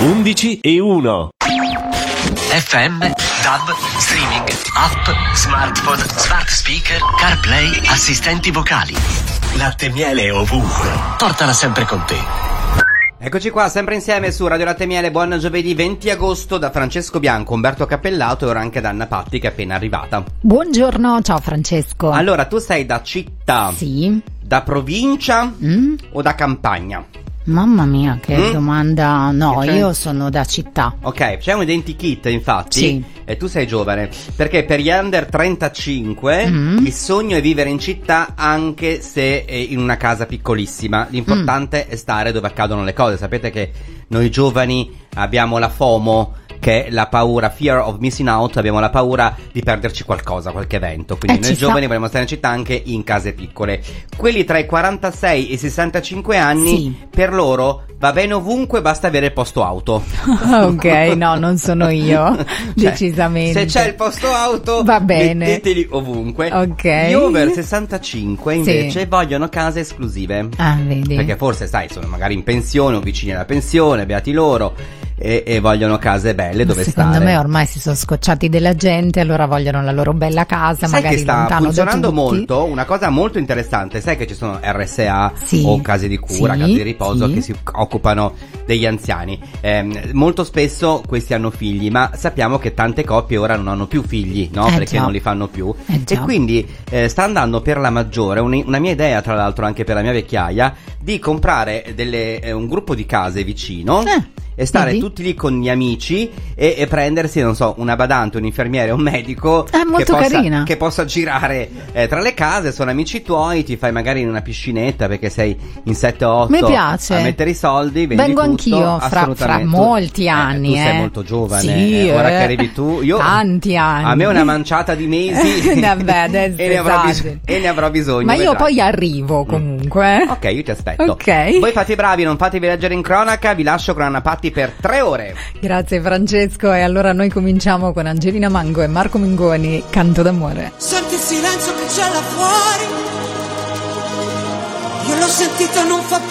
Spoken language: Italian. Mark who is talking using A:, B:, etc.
A: 11:01.
B: FM, DAB, streaming, app, smartphone, smart speaker, CarPlay, assistenti vocali. Latte e miele ovunque. Portala sempre con te.
C: Eccoci qua, sempre insieme su Radio Latte e Miele. Buon giovedì 20 agosto da Francesco Bianco, Umberto Cappellato e ora anche da Anna Patti che è appena arrivata.
D: Buongiorno, ciao Francesco.
C: Allora, tu sei da città?
D: Sì.
C: Da provincia o da campagna?
D: Mamma mia, che domanda. No,
C: Ok.
D: io sono da città.
C: Ok, c'è un identikit infatti.
D: Sì.
C: E tu sei giovane. Perché per gli under 35 il sogno è vivere in città anche se è in una casa piccolissima. L'importante è stare dove accadono le cose. Sapete che noi giovani abbiamo la FOMO, che è la paura, fear of missing out, abbiamo la paura di perderci qualcosa, qualche evento. Quindi noi
D: ci sta.
C: giovani vogliamo stare in città anche in case piccole. Quelli tra i 46 e i 65 anni,
D: Sì.
C: per loro va bene ovunque, basta avere il posto auto.
D: Ok, no, non sono io.
C: Cioè,
D: Decisamente.
C: se c'è il posto auto,
D: Va bene.
C: metteteli ovunque.
D: Ok.
C: Gli over 65 invece vogliono case esclusive.
D: Ah, vedi.
C: Perché forse, sai, sono magari in pensione o vicini alla pensione, beati loro, e vogliono case belle dove
D: Secondo
C: stare.
D: me ormai si sono scocciati della gente, allora vogliono la loro bella casa,
C: Sai
D: magari
C: che sta
D: lontano
C: funzionando
D: da tutti.
C: molto, una cosa molto interessante, sai che ci sono RSA
D: Sì.
C: o case di cura,
D: Sì,
C: case di riposo
D: sì.
C: che si occupano degli anziani. Molto spesso questi hanno figli, ma sappiamo che tante coppie ora non hanno più figli, no? Perché
D: già.
C: non li fanno più.
D: Già.
C: E quindi sta andando per la maggiore, una mia idea tra l'altro anche per la mia vecchiaia, di comprare un gruppo di case vicino. E stare
D: vedi?
C: tutti lì con gli amici e prendersi, non so, una badante, un infermiere, un medico
D: È molto carina.
C: che possa girare tra le case. Sono amici tuoi, ti fai magari in una piscinetta perché sei in 7 o 8
D: Mi piace.
C: a mettere i soldi, vendi
D: Vengo
C: tutto,
D: anch'io fra
C: assolutamente.
D: molti anni.
C: Tu sei molto giovane,
D: Sì,
C: ora che arrivi tu, io
D: tanti anni.
C: a me una manciata di mesi
D: Vabbè, adesso
C: e ne avrò bisogno.
D: Ma io
C: vedrai.
D: poi arrivo comunque.
C: Ok, io ti aspetto.
D: Ok.
C: Voi fate i bravi, non fatevi leggere in cronaca. Vi lascio con Anna Patti per 3 ore.
D: Grazie Francesco, e allora noi cominciamo con Angelina Mango e Marco Mengoni, Canto d'amore.
E: Senti il silenzio che c'è là fuori, io l'ho sentito, non fa